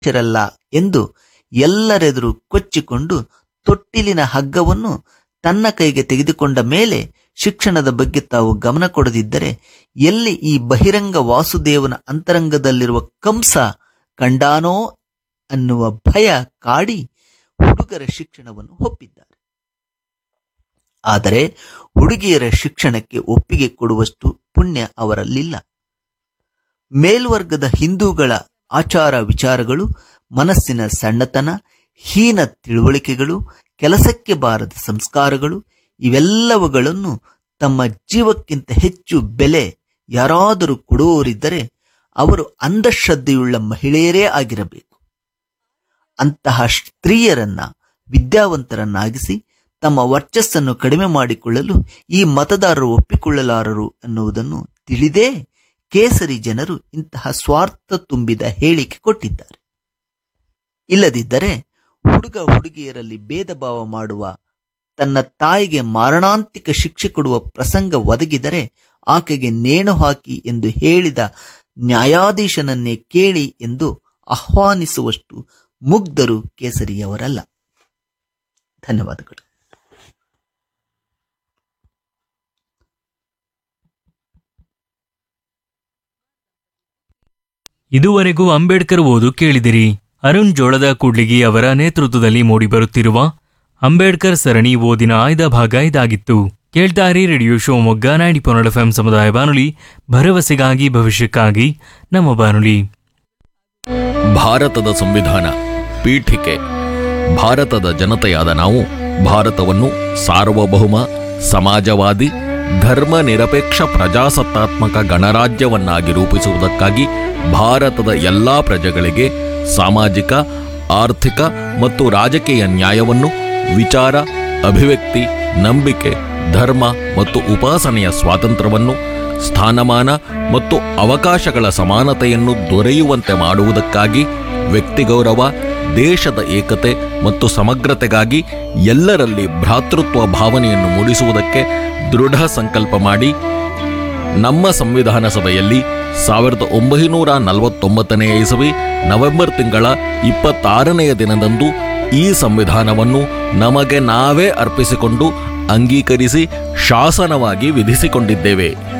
ಶಿರಲ್ಲ ಎಂದು ಎಲ್ಲರೆದುರು ಕೊಚ್ಚಿಕೊಂಡು ತೊಟ್ಟಿಲಿನ ಹಗ್ಗವನ್ನು ತನ್ನ ಕೈಗೆ ತೆಗೆದುಕೊಂಡ ಮೇಲೆ ಶಿಕ್ಷಣದ ಬಗ್ಗೆ ತಾವು ಗಮನ ಕೊಡದಿದ್ದರೆ ಎಲ್ಲಿ ಈ ಬಹಿರಂಗ ವಾಸುದೇವನ ಅಂತರಂಗದಲ್ಲಿರುವ ಕಂಸ ಕಂಡಾನೋ ಅನ್ನುವ ಭಯ ಕಾಡಿ ಹುಡುಗರ ಶಿಕ್ಷಣವನ್ನು ಒಪ್ಪಿದ್ದಾರೆ. ಆದರೆ ಹುಡುಗಿಯರ ಶಿಕ್ಷಣಕ್ಕೆ ಒಪ್ಪಿಗೆ ಕೊಡುವಷ್ಟು ಪುಣ್ಯ ಅವರಲ್ಲಿಲ್ಲ. ಮೇಲ್ವರ್ಗದ ಹಿಂದೂಗಳ ಆಚಾರ ವಿಚಾರಗಳು, ಮನಸ್ಸಿನ ಸಣ್ಣತನ, ಹೀನ ತಿಳುವಳಿಕೆಗಳು, ಕೆಲಸಕ್ಕೆ ಬಾರದ ಸಂಸ್ಕಾರಗಳು ಇವೆಲ್ಲವುಗಳನ್ನು ತಮ್ಮ ಜೀವಕ್ಕಿಂತ ಹೆಚ್ಚು ಬೆಲೆ ಯಾರಾದರೂ ಕೊಡುವವರಿದ್ದರೆ ಅವರು ಅಂಧಶ್ರದ್ಧೆಯುಳ್ಳ ಮಹಿಳೆಯರೇ ಆಗಿರಬೇಕು. ಅಂತಹ ಸ್ತ್ರೀಯರನ್ನ ವಿದ್ಯಾವಂತರನ್ನಾಗಿಸಿ ತಮ್ಮ ವರ್ಚಸ್ಸನ್ನು ಕಡಿಮೆ ಮಾಡಿಕೊಳ್ಳಲು ಈ ಮತದಾರರು ಒಪ್ಪಿಕೊಳ್ಳಲಾರರು ಎನ್ನುವುದನ್ನು ತಿಳಿದೇ ಕೇಸರಿ ಜನರು ಇಂತಹ ಸ್ವಾರ್ಥ ತುಂಬಿದ ಹೇಳಿಕೆ ಕೊಟ್ಟಿದ್ದಾರೆ. ಇಲ್ಲದಿದ್ದರೆ ಹುಡುಗ ಹುಡುಗಿಯರಲ್ಲಿ ಭೇದ ಭಾವ ಮಾಡುವ, ತನ್ನ ತಾಯಿಗೆ ಮಾರಣಾಂತಿಕ ಶಿಕ್ಷೆ ಕೊಡುವ ಪ್ರಸಂಗ ಒದಗಿದರೆ ಆಕೆಗೆ ನೇಣು ಹಾಕಿ ಎಂದು ಹೇಳಿದ ನ್ಯಾಯಾಧೀಶನನ್ನೇ ಕೇಳಿ ಎಂದು ಆಹ್ವಾನಿಸುವಷ್ಟು ಮುಗ್ಧರು ಕೇಸರಿಯವರಲ್ಲ. ಧನ್ಯವಾದಗಳು. ಇದುವರೆಗೂ ಅಂಬೇಡ್ಕರ್ ಓದು ಕೇಳಿದಿರಿ. ಅರುಣ್ ಜೋಳದ ಕೂಡ್ಲಿಗಿ ಅವರ ನೇತೃತ್ವದಲ್ಲಿ ಮೂಡಿಬರುತ್ತಿರುವ ಅಂಬೇಡ್ಕರ್ ಸರಣಿ ಓದಿನ ಆಯ್ದ ಭಾಗ ಇದಾಗಿತ್ತು. ಕೇಳ್ತಾರಿ ರೇಡಿಯೋ ಶಿವಮೊಗ್ಗ 90.1 FM ಸಮುದಾಯ ಬಾನುಲಿ, ಭರವಸೆಗಾಗಿ ಭವಿಷ್ಯಕ್ಕಾಗಿ ನಮ್ಮ ಬಾನುಲಿ. ಭಾರತದ ಸಂವಿಧಾನ ಪೀಠಿಕೆ. ಭಾರತದ ಜನತೆಯಾದ ನಾವು ಭಾರತವನ್ನು ಸಾರ್ವಭೌಮ, ಸಮಾಜವಾದಿ, ಧರ್ಮ ನಿರಪೇಕ್ಷ ಪ್ರಜಾಸತ್ತಾತ್ಮಕ ಗಣರಾಜ್ಯವನ್ನಾಗಿ ರೂಪಿಸುವುದಕ್ಕಾಗಿ ಭಾರತದ ಎಲ್ಲಾ ಪ್ರಜೆಗಳಿಗೆ ಸಾಮಾಜಿಕ, ಆರ್ಥಿಕ ಮತ್ತು ರಾಜಕೀಯ ನ್ಯಾಯವನ್ನು, ವಿಚಾರ, ಅಭಿವ್ಯಕ್ತಿ, ನಂಬಿಕೆ, ಧರ್ಮ ಮತ್ತು ಉಪಾಸನೆಯ ಸ್ವಾತಂತ್ರ್ಯವನ್ನು, ಸ್ಥಾನಮಾನ ಮತ್ತು ಅವಕಾಶಗಳ ಸಮಾನತೆಯನ್ನು ದೊರೆಯುವಂತೆ ಮಾಡುವುದಕ್ಕಾಗಿ, ವ್ಯಕ್ತಿ ಗೌರವ, ದೇಶದ ಏಕತೆ ಮತ್ತು ಸಮಗ್ರತೆಗಾಗಿ ಎಲ್ಲರಲ್ಲಿ ಭ್ರಾತೃತ್ವ ಭಾವನೆಯನ್ನು ಮೂಡಿಸುವುದಕ್ಕೆ ದೃಢ ಸಂಕಲ್ಪ ಮಾಡಿ ನಮ್ಮ ಸಂವಿಧಾನ ಸಭೆಯಲ್ಲಿ 1949 ಇಸವಿ ನವೆಂಬರ್ ತಿಂಗಳ 26ನೆಯ ದಿನದಂದು ಈ ಸಂವಿಧಾನವನ್ನು ನಮಗೆ ನಾವೇ ಅರ್ಪಿಸಿಕೊಂಡು ಅಂಗೀಕರಿಸಿ ಶಾಸನವಾಗಿ ವಿಧಿಸಿಕೊಂಡಿದ್ದೇವೆ.